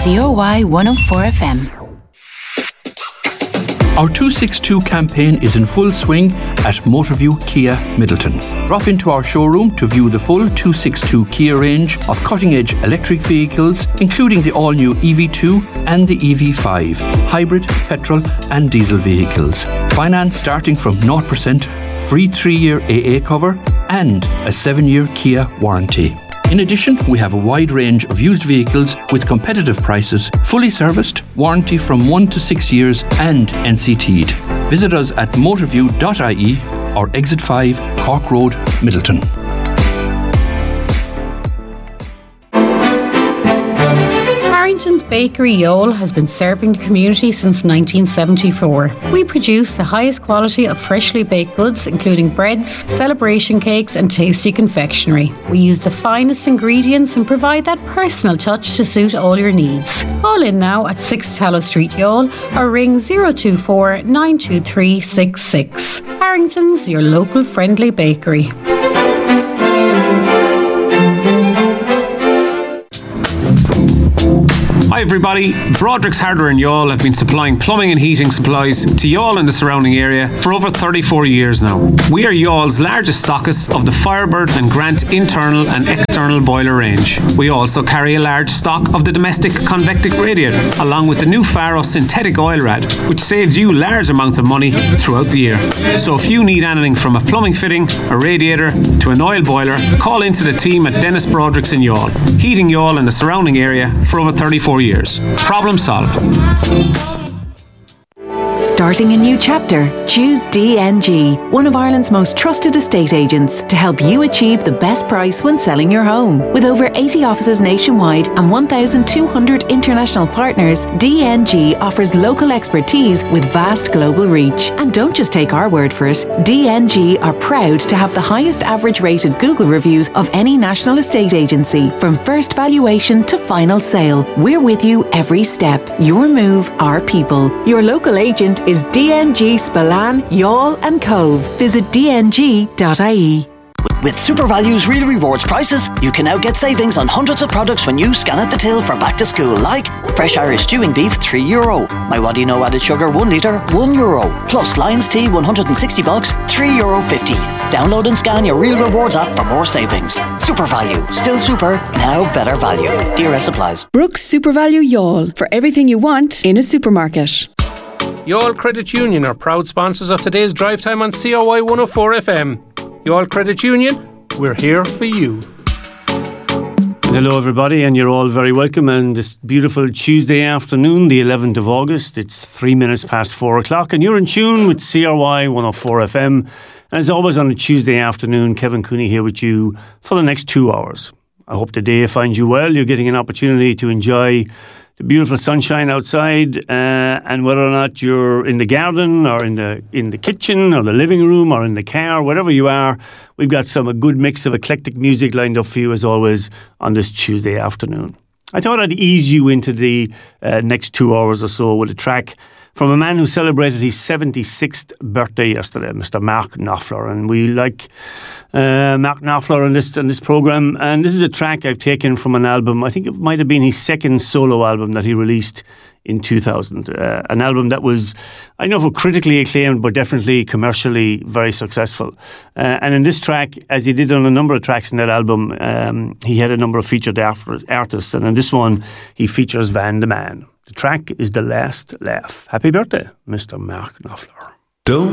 COY 104 FM. Our 262 campaign is in full swing at Motorview Kia Middleton. Drop into our showroom to view the full 262 Kia range of cutting-edge electric vehicles, including the all-new EV2 and the EV5, hybrid, petrol and diesel vehicles. Finance starting from 0%, free 3-year AA cover and a 7-year Kia warranty. In addition, we have a wide range of used vehicles with competitive prices, fully serviced, warranty from 1 to 6 years and NCT'd. Visit us at motorview.ie or Exit 5, Cork Road, Middleton. Harrington's Bakery Youghal has been serving the community since 1974. We produce the highest quality of freshly baked goods, including breads, celebration cakes and tasty confectionery. We use the finest ingredients and provide that personal touch to suit all your needs. Call in now at 6 Tallow Street, Youghal, or ring 024 923 66. Harrington's, your local friendly bakery. Hi everybody, Broderick's Hardware in Youghal have been supplying plumbing and heating supplies to Youghal and the surrounding area for over 34 years now. We are Youghall's largest stockist of the Firebird and Grant internal and external boiler range. We also carry a large stock of the domestic convectic radiator, along with the new Faro synthetic oil rad, which saves you large amounts of money throughout the year. So if you need anything from a plumbing fitting, a radiator to an oil boiler, call into the team at Dennis Broderick's in Youghal, heating Youghal and the surrounding area for over 34 years. Problem solved. Starting a new chapter? Choose DNG, one of Ireland's most trusted estate agents, to help you achieve the best price when selling your home. With over 80 offices nationwide and 1,200 international partners, DNG offers local expertise with vast global reach. And don't just take our word for it. DNG are proud to have the highest average rated Google reviews of any national estate agency. From first valuation to final sale, we're with you every step. Your move, our people. Your local agent is DNG Spillane, Youghal and Cove. Visit dng.ie. With SuperValue's Real Rewards prices, you can now get savings on hundreds of products when you scan at the till for back to school, like fresh Irish stewing beef €3, My What Do You Know added sugar 1 litre €1, plus Lions Tea 160 bucks €3.50. Download and scan your Real Rewards app for more savings. SuperValue, still super, now better value. DRS applies. Brooks SuperValue Youghal, for everything you want in a supermarket. Youghal Credit Union are proud sponsors of today's drive time on COY 104 FM. Youghal Credit Union, we're here for you. Hello everybody, and you're all very welcome on this beautiful Tuesday afternoon, the 11th of August. It's 3 minutes past 4 o'clock and you're in tune with CRY 104 FM. And as always on a Tuesday afternoon, Kevin Cooney here with you for the next 2 hours. I hope the day finds you well. You're getting an opportunity to enjoy the beautiful sunshine outside, and whether or not you're in the garden or in the kitchen or the living room or in the car, wherever you are, we've got a good mix of eclectic music lined up for you as always on this Tuesday afternoon. I thought I'd ease you into the next 2 hours or so with a track from a man who celebrated his 76th birthday yesterday, Mr. Mark Knopfler. And we like Mark Knopfler in this programme. And this is a track I've taken from an album. I think it might have been his second solo album that he released in 2000. An album that was, I know, for critically acclaimed, but definitely commercially very successful. And in this track, as he did on a number of tracks in that album, he had a number of featured artists. And in this one, he features Van de Man. The track is The Last Laugh. Happy birthday, Mr. Mark Knopfler. Don't